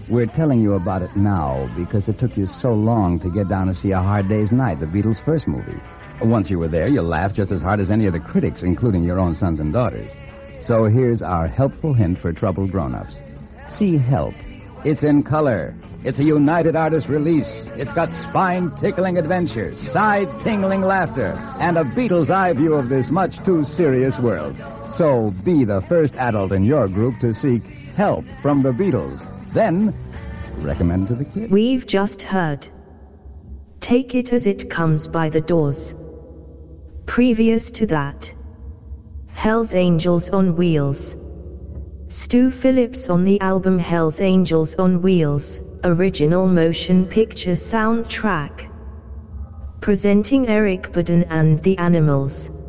We're telling you about it now because it took you so long to get down to see A Hard Day's Night, the Beatles' first movie. Once you were there, you'll laugh just as hard as any of the critics, including your own sons and daughters. So here's our helpful hint for troubled grown-ups. See Help. It's in color. It's a United Artists release. It's got spine-tickling adventures, side-tingling laughter, and a Beatles' eye view of this much-too-serious world. So be the first adult in your group to seek help from the Beatles. Then, recommend to the kids. We've just heard Take It As It Comes by The Doors. Previous to that, Hell's Angels on Wheels. Stu Phillips on the album Hell's Angels on Wheels, original motion picture soundtrack. Presenting Eric Burdon and the Animals.